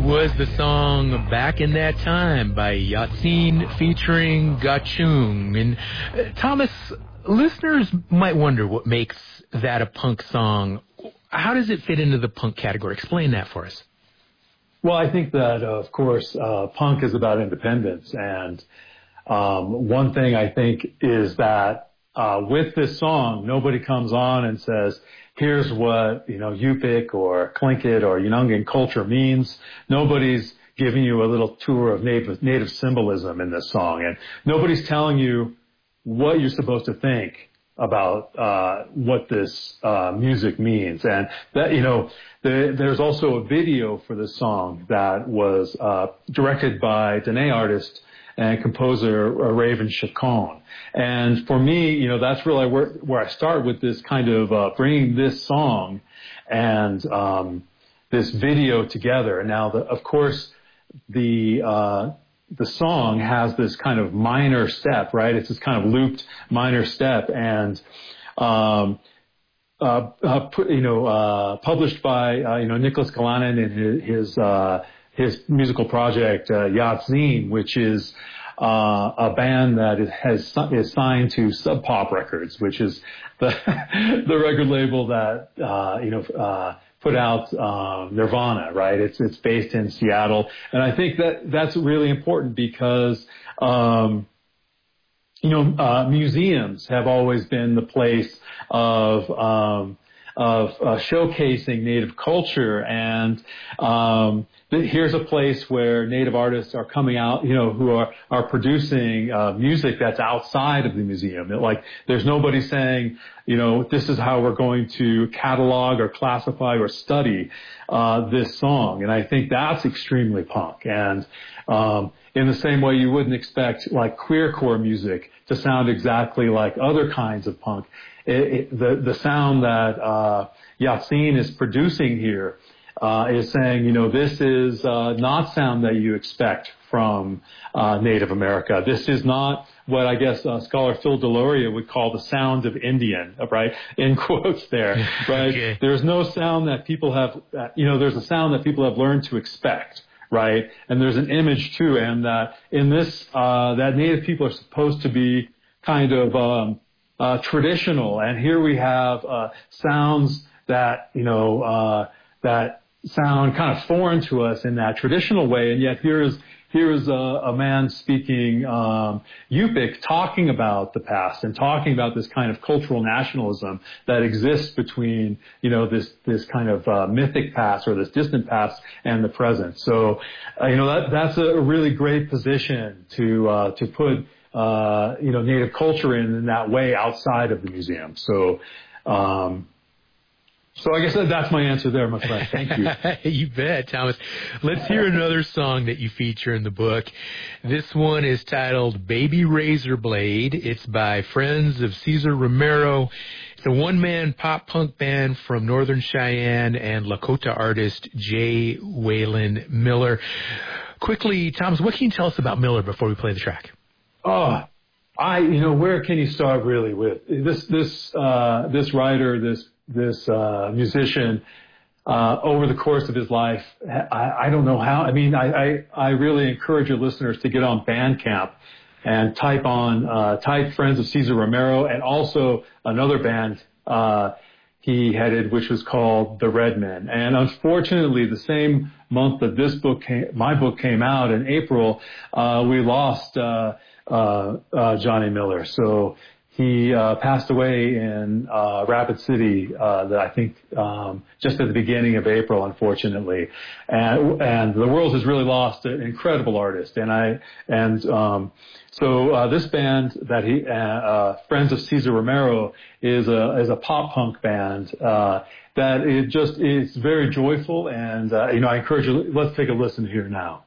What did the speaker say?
Was the song Back in That Time by Yasin featuring Gachung. And Thomas, listeners might wonder what makes that a punk song. How does it fit into the punk category? Explain that for us. Well, I think that, of course, punk is about independence. And one thing I think is that with this song, nobody comes on and says, here's what, Yupik or Tlingit or Unangan culture means. Nobody's giving you a little tour of native symbolism in this song. And nobody's telling you what you're supposed to think about what this music means. And that, there's also a video for this song that was directed by Dene artist and composer Raven Chacon. And for me, that's really where I start with this kind of bringing this song and this video together. And now, of course, the song has this kind of minor step, right? It's this kind of looped minor step, and published by Nicholas Galanin in his musical project Yat Zine, which is a band that is signed to Sub Pop Records, which is the record label that put out Nirvana, right? It's based in Seattle, and I think that's really important because museums have always been the place of showcasing Native culture, and here's a place where Native artists are coming out, who are producing music that's outside of the museum. There's nobody saying, this is how we're going to catalog or classify or study this song. And I think that's extremely punk. And in the same way you wouldn't expect queercore music to sound exactly like other kinds of punk. The sound that Yasin is producing here is saying, this is not sound that you expect from Native America. This is not what I guess scholar Phil Deloria would call the sound of Indian, right? In quotes there, right? Okay. There's no sound that people have, there's a sound that people have learned to expect, right? And there's an image too, and that in this, that Native people are supposed to be kind of traditional, and here we have sounds that that sound kind of foreign to us in that traditional way, and yet here is a man speaking Yupik, talking about the past and talking about this kind of cultural nationalism that exists between this kind of mythic past or this distant past and the present. So that's a really great position to put Native culture in that way outside of the museum. So I guess that's my answer there, my friend. Thank you. You bet, Thomas. Let's hear another song that you feature in the book. This one is titled Baby Razor Blade. It's by Friends of Cesar Romero. It's a one-man pop-punk band from Northern Cheyenne and Lakota artist J. Waylon Miller. Quickly, Thomas, what can you tell us about Miller before we play the track? Oh, where can you start really with this writer, this musician, over the course of his life? I don't know how. I mean, I really encourage your listeners to get on Bandcamp and type Friends of Cesar Romero, and also another band he headed, which was called The Redmen. And unfortunately, the same month that my book came out in April, we lost Johnny Miller. So he passed away in Rapid City, I think just at the beginning of April, unfortunately. And the world has really lost an incredible artist. So this band that Friends of Cesar Romero is a pop punk band that it's very joyful. And I encourage you. Let's take a listen here now.